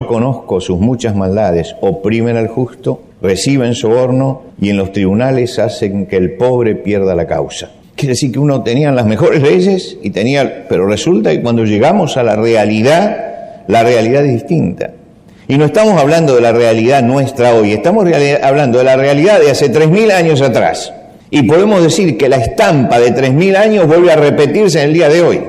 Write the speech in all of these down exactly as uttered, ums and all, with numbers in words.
conozco sus muchas maldades, oprimen al justo, reciben soborno y en los tribunales hacen que el pobre pierda la causa. Quiere decir que uno tenía las mejores leyes, y tenía, pero resulta que cuando llegamos a la realidad, la realidad es distinta. Y no estamos hablando de la realidad nuestra hoy, estamos hablando de la realidad de hace tres mil años atrás. Y podemos decir que la estampa de tres mil años vuelve a repetirse en el día de hoy.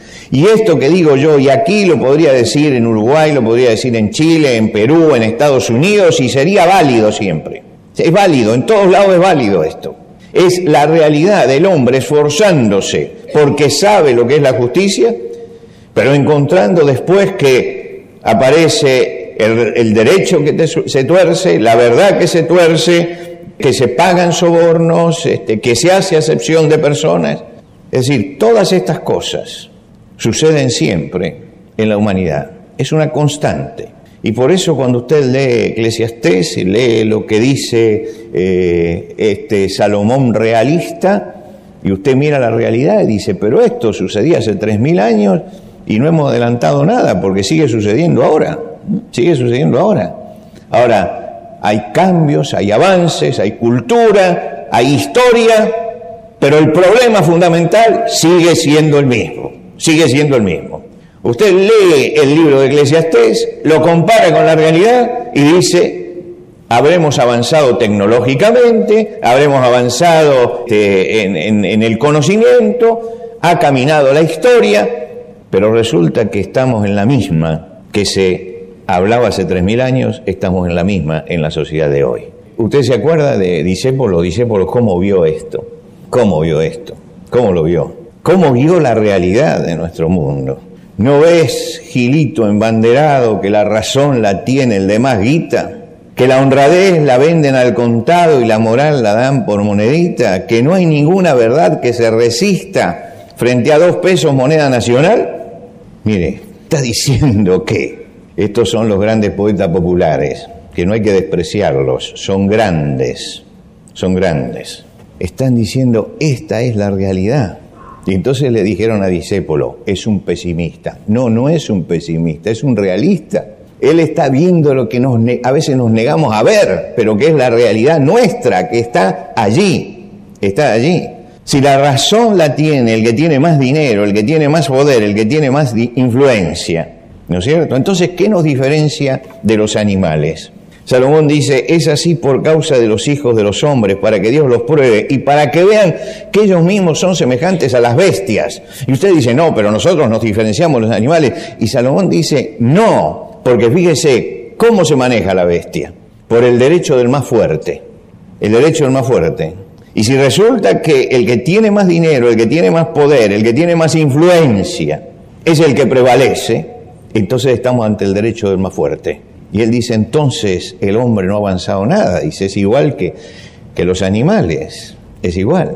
Y esto que digo yo, y aquí lo podría decir en Uruguay, lo podría decir en Chile, en Perú, en Estados Unidos, y sería válido siempre. Es válido, en todos lados es válido esto. Es la realidad del hombre esforzándose porque sabe lo que es la justicia, pero encontrando después que aparece el, el derecho que te, se tuerce, la verdad que se tuerce, que se pagan sobornos, este, que se hace acepción de personas. Es decir, todas estas cosas suceden siempre en la humanidad. Es una constante. Y por eso cuando usted lee Eclesiastés y lee lo que dice eh, este Salomón realista, y usted mira la realidad y dice, pero esto sucedía hace tres mil años y no hemos adelantado nada porque sigue sucediendo ahora. Sigue sucediendo ahora. Ahora, hay cambios, hay avances, hay cultura, hay historia, pero el problema fundamental sigue siendo el mismo. Sigue siendo el mismo. Usted lee el libro de Eclesiastés, lo compara con la realidad y dice, habremos avanzado tecnológicamente, habremos avanzado eh, en, en, en el conocimiento, ha caminado la historia, pero resulta que estamos en la misma que se hablaba hace tres mil años, estamos en la misma en la sociedad de hoy. ¿Usted se acuerda de Discépolo? Discépolo, ¿cómo vio esto? ¿Cómo vio esto? ¿Cómo lo vio? ¿Cómo vio la realidad de nuestro mundo? ¿No ves, Gilito embanderado, que la razón la tiene el de más guita? ¿Que la honradez la venden al contado y la moral la dan por monedita? ¿Que no hay ninguna verdad que se resista frente a dos pesos moneda nacional? Mire, está diciendo que estos son los grandes poetas populares, que no hay que despreciarlos, son grandes, son grandes. Están diciendo, esta es la realidad. Y entonces le dijeron a Discépolo, es un pesimista. No, no es un pesimista, es un realista. Él está viendo lo que nos a veces nos negamos a ver, pero que es la realidad nuestra, que está allí, está allí. Si la razón la tiene el que tiene más dinero, el que tiene más poder, el que tiene más influencia, ¿no es cierto? Entonces, ¿qué nos diferencia de los animales? Salomón dice, es así por causa de los hijos de los hombres, para que Dios los pruebe y para que vean que ellos mismos son semejantes a las bestias. Y usted dice, no, pero nosotros nos diferenciamos de los animales. Y Salomón dice, no, porque fíjese cómo se maneja la bestia. Por el derecho del más fuerte. El derecho del más fuerte. Y si resulta que el que tiene más dinero, el que tiene más poder, el que tiene más influencia, es el que prevalece, entonces estamos ante el derecho del más fuerte. Y él dice, entonces el hombre no ha avanzado nada. Dice, es igual que, que los animales, es igual.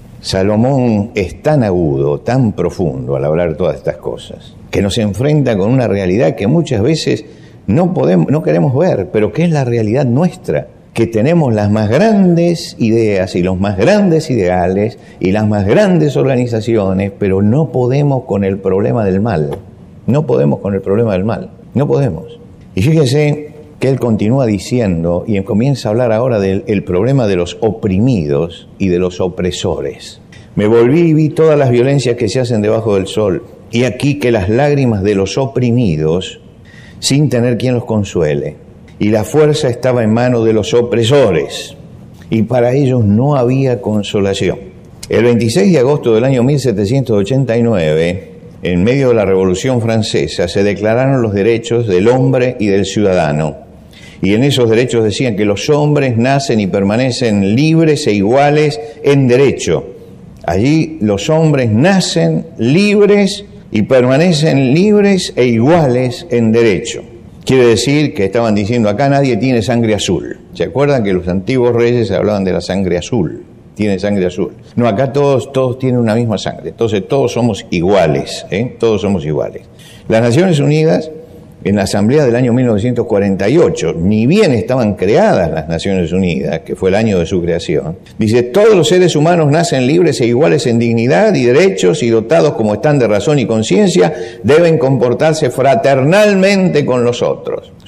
Salomón es tan agudo, tan profundo al hablar todas estas cosas, que nos enfrenta con una realidad que muchas veces no podemos, no queremos ver, pero que es la realidad nuestra, que tenemos las más grandes ideas y los más grandes ideales y las más grandes organizaciones, pero no podemos con el problema del mal. No podemos con el problema del mal, no podemos. Y fíjese que él continúa diciendo, y comienza a hablar ahora del el problema de los oprimidos y de los opresores. Me volví y vi todas las violencias que se hacen debajo del sol, y aquí que las lágrimas de los oprimidos, sin tener quien los consuele, y la fuerza estaba en manos de los opresores, y para ellos no había consolación. El veintiséis de agosto del año mil setecientos ochenta y nueve, en medio de la Revolución Francesa, se declararon los derechos del hombre y del ciudadano. Y en esos derechos decían que los hombres nacen y permanecen libres e iguales en derecho. Allí los hombres nacen libres y permanecen libres e iguales en derecho. Quiere decir que estaban diciendo, acá nadie tiene sangre azul. ¿Se acuerdan que los antiguos reyes hablaban de la sangre azul? Tiene sangre azul. No, acá todos, todos tienen una misma sangre. Entonces todos somos iguales, ¿eh? Todos somos iguales. Las Naciones Unidas, en la Asamblea del año mil novecientos cuarenta y ocho, ni bien estaban creadas las Naciones Unidas, que fue el año de su creación, dice, todos los seres humanos nacen libres e iguales en dignidad y derechos y dotados como están de razón y conciencia, deben comportarse fraternalmente con los otros.